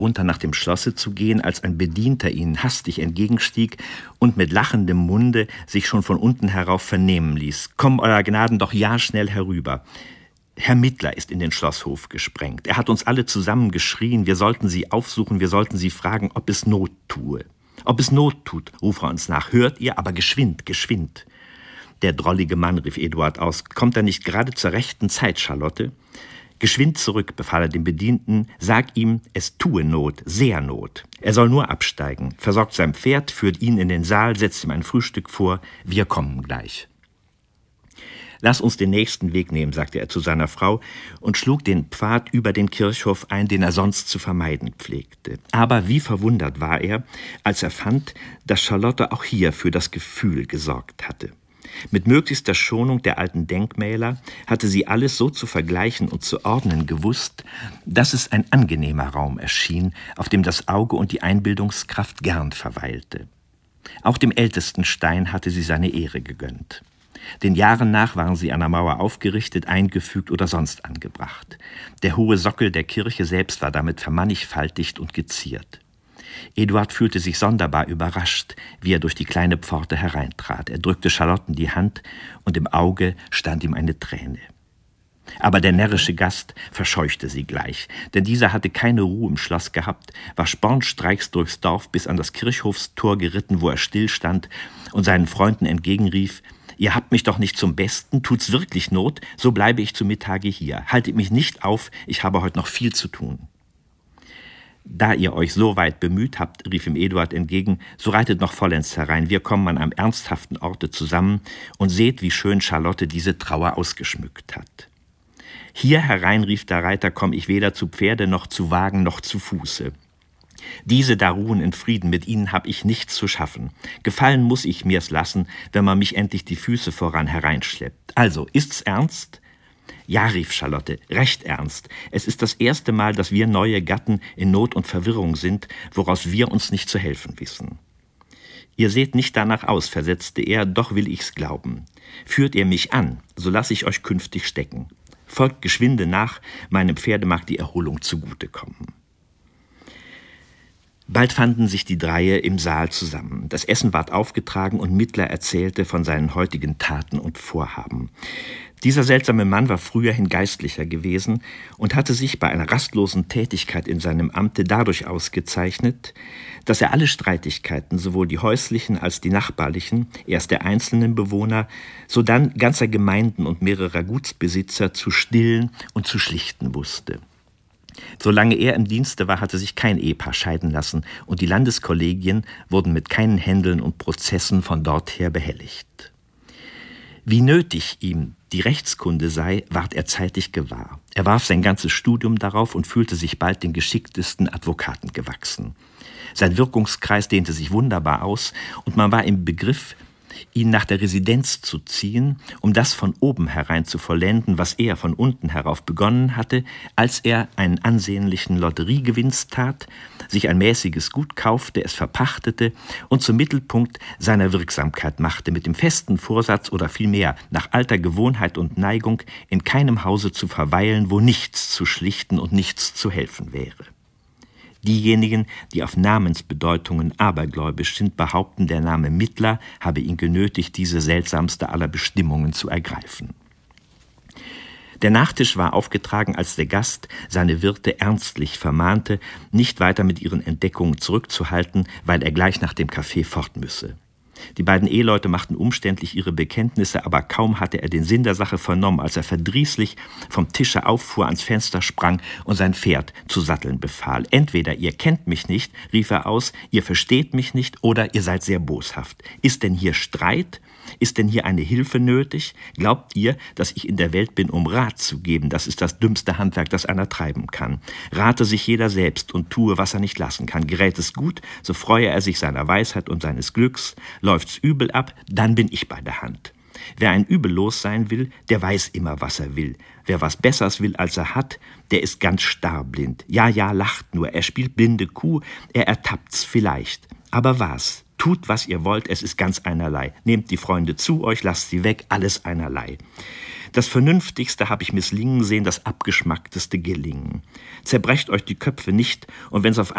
unter nach dem Schlosse zu gehen, als ein Bedienter ihnen hastig entgegenstieg und mit lachendem Munde sich schon von unten herauf vernehmen ließ. »Kommen Euer Gnaden doch ja schnell herüber. Herr Mittler ist in den Schlosshof gesprengt. Er hat uns alle zusammen geschrien, wir sollten Sie aufsuchen, wir sollten Sie fragen, ob es Not tue. Ob es Not tut, ruft er uns nach. Hört ihr, aber geschwind, geschwind.« »Der drollige Mann«, rief Eduard aus, »kommt er nicht gerade zur rechten Zeit, Charlotte?« »Geschwind zurück«, befahl er dem Bedienten, »sag ihm, es tue Not, sehr Not. Er soll nur absteigen, versorgt sein Pferd, führt ihn in den Saal, setzt ihm ein Frühstück vor, wir kommen gleich.« »Lass uns den nächsten Weg nehmen«, sagte er zu seiner Frau und schlug den Pfad über den Kirchhof ein, den er sonst zu vermeiden pflegte. Aber wie verwundert war er, als er fand, dass Charlotte auch hier für das Gefühl gesorgt hatte. Mit möglichster Schonung der alten Denkmäler hatte sie alles so zu vergleichen und zu ordnen gewusst, dass es ein angenehmer Raum erschien, auf dem das Auge und die Einbildungskraft gern verweilte. Auch dem ältesten Stein hatte sie seine Ehre gegönnt. Den Jahren nach waren sie an der Mauer aufgerichtet, eingefügt oder sonst angebracht. Der hohe Sockel der Kirche selbst war damit vermannigfaltigt und geziert. Eduard fühlte sich sonderbar überrascht, wie er durch die kleine Pforte hereintrat. Er drückte Charlotten die Hand und im Auge stand ihm eine Träne. Aber der närrische Gast verscheuchte sie gleich, denn dieser hatte keine Ruhe im Schloss gehabt, war spornstreichs durchs Dorf bis an das Kirchhofstor geritten, wo er stillstand und seinen Freunden entgegenrief: »Ihr habt mich doch nicht zum Besten, tut's wirklich Not, so bleibe ich zu Mittage hier. Haltet mich nicht auf, ich habe heute noch viel zu tun.« »Da ihr euch so weit bemüht habt«, rief ihm Eduard entgegen, »so reitet noch vollends herein. Wir kommen an einem ernsthaften Orte zusammen und seht, wie schön Charlotte diese Trauer ausgeschmückt hat.« »Hier herein«, rief der Reiter, »komm ich weder zu Pferde noch zu Wagen noch zu Fuße. Diese da ruhen in Frieden, mit ihnen hab ich nichts zu schaffen. Gefallen muss ich mir's lassen, wenn man mich endlich die Füße voran hereinschleppt. Also, ist's ernst?« »Ja«, rief Charlotte, »recht ernst. Es ist das erste Mal, dass wir neue Gatten in Not und Verwirrung sind, woraus wir uns nicht zu helfen wissen.« »Ihr seht nicht danach aus«, versetzte er, »doch will ich's glauben. Führt ihr mich an, so lass ich euch künftig stecken. Folgt geschwinde nach, meinem Pferde mag die Erholung zugutekommen.« Bald fanden sich die Dreie im Saal zusammen. Das Essen ward aufgetragen und Mittler erzählte von seinen heutigen Taten und Vorhaben. Dieser seltsame Mann war früherhin Geistlicher gewesen und hatte sich bei einer rastlosen Tätigkeit in seinem Amte dadurch ausgezeichnet, dass er alle Streitigkeiten, sowohl die häuslichen als die nachbarlichen, erst der einzelnen Bewohner, sodann ganzer Gemeinden und mehrerer Gutsbesitzer zu stillen und zu schlichten wusste. Solange er im Dienste war, hatte sich kein Ehepaar scheiden lassen und die Landeskollegien wurden mit keinen Händeln und Prozessen von dort her behelligt. Wie nötig ihm die Rechtskunde sei, ward er zeitig gewahr. Er warf sein ganzes Studium darauf und fühlte sich bald den geschicktesten Advokaten gewachsen. Sein Wirkungskreis dehnte sich wunderbar aus und man war im Begriff, ihn nach der Residenz zu ziehen, um das von oben herein zu vollenden, was er von unten herauf begonnen hatte, als er einen ansehnlichen Lotteriegewinst tat, sich ein mäßiges Gut kaufte, es verpachtete und zum Mittelpunkt seiner Wirksamkeit machte, mit dem festen Vorsatz oder vielmehr nach alter Gewohnheit und Neigung in keinem Hause zu verweilen, wo nichts zu schlichten und nichts zu helfen wäre. Diejenigen, die auf Namensbedeutungen abergläubisch sind, behaupten, der Name Mittler habe ihn genötigt, diese seltsamste aller Bestimmungen zu ergreifen. Der Nachtisch war aufgetragen, als der Gast seine Wirte ernstlich vermahnte, nicht weiter mit ihren Entdeckungen zurückzuhalten, weil er gleich nach dem Kaffee fort müsse. Die beiden Eheleute machten umständlich ihre Bekenntnisse, aber kaum hatte er den Sinn der Sache vernommen, als er verdrießlich vom Tische auffuhr, ans Fenster sprang und sein Pferd zu satteln befahl. »Entweder ihr kennt mich nicht«, rief er aus, »ihr versteht mich nicht oder ihr seid sehr boshaft. Ist denn hier Streit? Ist denn hier eine Hilfe nötig? Glaubt ihr, dass ich in der Welt bin, um Rat zu geben? Das ist das dümmste Handwerk, das einer treiben kann. Rate sich jeder selbst und tue, was er nicht lassen kann. Gerät es gut, so freue er sich seiner Weisheit und seines Glücks. Läuft's übel ab, dann bin ich bei der Hand. Wer ein Übel los sein will, der weiß immer, was er will. Wer was Besseres will, als er hat, der ist ganz starrblind. Ja, lacht nur, er spielt blinde Kuh, er ertappt's vielleicht. Aber was? Tut, was ihr wollt, es ist ganz einerlei. Nehmt die Freunde zu euch, lasst sie weg, alles einerlei. Das Vernünftigste habe ich misslingen sehen, das Abgeschmackteste gelingen. Zerbrecht euch die Köpfe nicht, und wenn's auf